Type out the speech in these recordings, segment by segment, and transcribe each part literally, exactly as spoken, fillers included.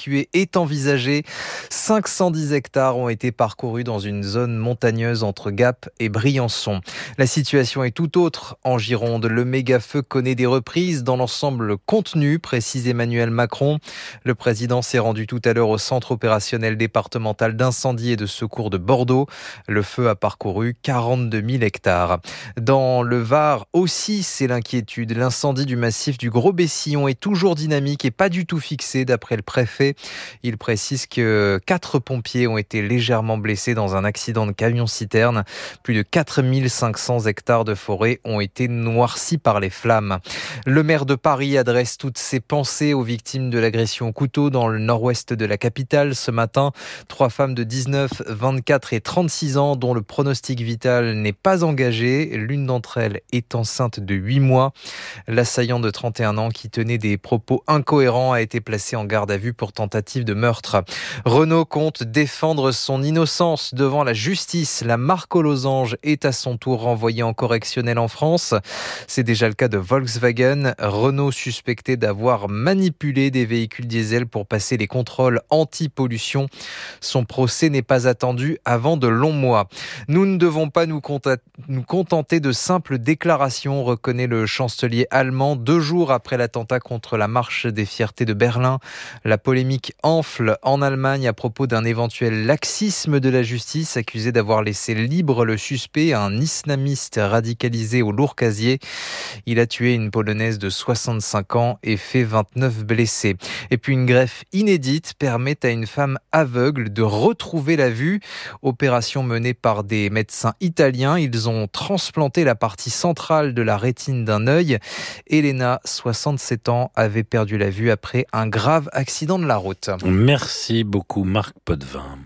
évacuer est envisagée. cinq cent dix hectares ont été parcourus dans une zone montagneuse entre Gap et Briançon. La situation est tout autre en Gironde. Le méga-feu connaît des reprises dans l'ensemble contenu, précise Emmanuel Macron. Le président s'est rendu tout à l'heure au centre opérationnel départemental d'incendie et de secours de Bordeaux. Le feu a parcouru quarante-deux mille hectares. Dans le Var aussi, c'est l'inquiétude. L'incendie du massif du Gros-Bessillon est toujours dynamique et pas du tout fixé d'après le préfet. Il précise que quatre pompiers ont été légèrement blessés dans un accident de camion-citerne. Plus de quatre mille cinq cents hectares de forêt ont été noircis par les flammes. Le maire de Paris adresse toutes ses pensées aux victimes de l'agression au couteau dans le nord-ouest de la capitale. Ce matin, trois femmes de dix-neuf, vingt-quatre et trente-six ans dont le pronostic vital n'est pas engagé. L'une d'entre elles est enceinte de huit mois. L'assaillant de trente et un ans qui tenait des propos incohérents a été placé en garde à vue pour tentative de meurtre. Renault compte défendre son innocence devant la justice. La marque aux losanges est à son tour renvoyée en correctionnel en France. C'est déjà le cas de Volkswagen. Renault suspecté d'avoir manipulé des véhicules diesel pour passer les contrôles anti-pollution. Son procès n'est pas attendu avant de longs mois. Nous ne devons pas nous contenter de simples déclarations, reconnaît le chancelier allemand deux jours après l'attentat contre la marche des fiertés de Berlin. La polémique enfle en Allemagne à propos d'un éventuel laxisme de la justice, accusé d'avoir laissé libre le suspect, un islamiste radicalisé au lourd casier. Il a tué une Polonaise de soixante-cinq ans et fait vingt-neuf blessés. Et puis une greffe inédite permet à une femme aveugle de retrouver la vue. Opération menée par des médecins italiens. Ils ont transplanté la partie centrale de la rétine d'un œil. Elena, soixante-sept ans, avait perdu la vue après un grave accident de la route. Merci beaucoup Marc Potvin.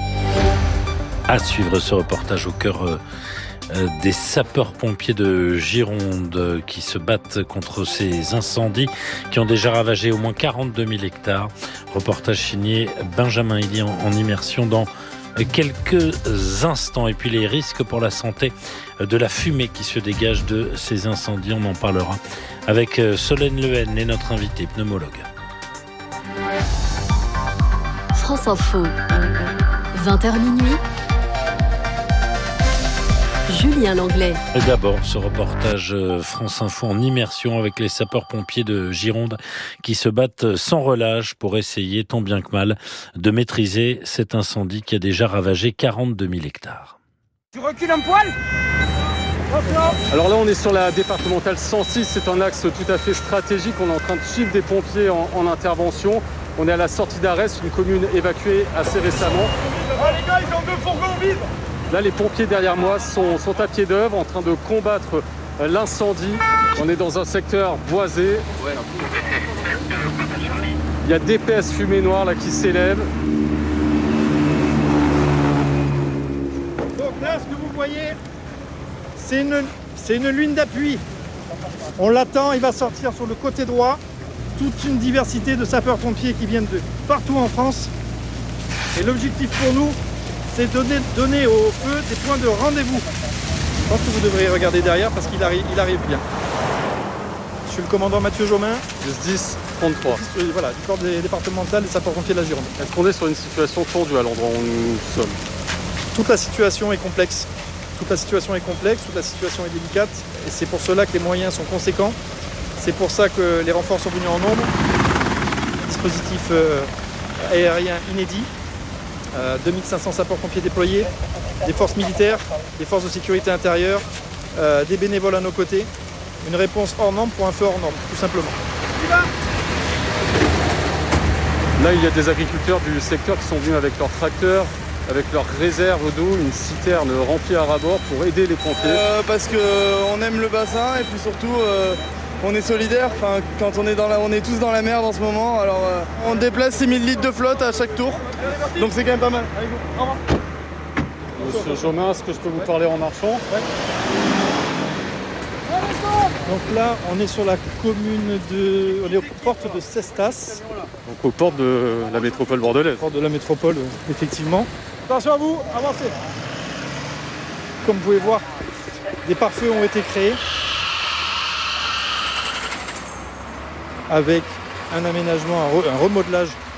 À suivre ce reportage au cœur euh, des sapeurs-pompiers de Gironde qui se battent contre ces incendies qui ont déjà ravagé au moins quarante-deux mille hectares. Reportage signé Benjamin Hilly en, en immersion dans quelques instants. Et puis les risques pour la santé de la fumée qui se dégage de ces incendies, on en parlera avec Solène Lehen et notre invité pneumologue. France Info, vingt heures minuit. Julien Langlais. Et d'abord, ce reportage France Info en immersion avec les sapeurs-pompiers de Gironde qui se battent sans relâche pour essayer, tant bien que mal, de maîtriser cet incendie qui a déjà ravagé quarante-deux mille hectares. Tu recules un poil ? Alors là, on est sur la départementale cent six. C'est un axe tout à fait stratégique. On est en train de suivre des pompiers en, en intervention. On est à la sortie d'Arès, une commune évacuée assez récemment. Oh les gars, ils ont deux fourgons vides. Là, les pompiers derrière moi sont, sont à pied d'œuvre en train de combattre l'incendie. On est dans un secteur boisé. Il y a d'épaisses fumées noires là, qui s'élèvent. Donc là, ce que vous voyez, c'est une, c'est une lune d'appui. On l'attend, il va sortir sur le côté droit. Toute une diversité de sapeurs-pompiers qui viennent de partout en France. Et l'objectif pour nous, c'est donner, donner au feu des points de rendez-vous. Je pense que vous devriez regarder derrière parce qu'il arrive, il arrive bien. Je suis le commandant Mathieu Jomain. Le S dix trente-trois. Voilà, du corps départemental des sapeurs-pompiers de la Gironde. Est-ce qu'on est sur une situation tendue à l'endroit où nous sommes ? Toute la situation est complexe. Toute la situation est complexe, toute la situation est délicate. Et c'est pour cela que les moyens sont conséquents. C'est pour ça que les renforts sont venus en nombre. Dispositif euh, aérien inédit. Euh, deux mille cinq cents sapeurs-pompiers déployés, des forces militaires, des forces de sécurité intérieure, euh, des bénévoles à nos côtés. Une réponse hors norme pour un feu hors norme, tout simplement. Là, il y a des agriculteurs du secteur qui sont venus avec leurs tracteurs, avec leurs réserves d'eau, une citerne remplie à ras-bord pour aider les pompiers. Euh, parce qu'on aime le bassin et puis surtout euh, on est solidaires. Enfin, quand on est, dans la, on est tous dans la merde en ce moment, alors euh, on déplace six mille litres de flotte à chaque tour, donc c'est quand même pas mal. Allez, au revoir. Monsieur Jomain, est-ce que je peux vous parler en marchant ? Ouais. Donc là, on est sur la commune de... On est aux portes de Cestas. Donc aux portes de la métropole bordelaise. Aux portes de la métropole, effectivement. Attention à vous, avancez. Comme vous pouvez voir, des pare-feux ont été créés avec un aménagement, un remodelage